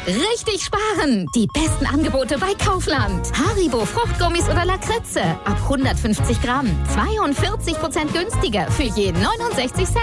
Richtig sparen! Die besten Angebote bei Kaufland. Haribo Fruchtgummis oder Lakritze ab 150 Gramm. 42% günstiger für je 69 Cent.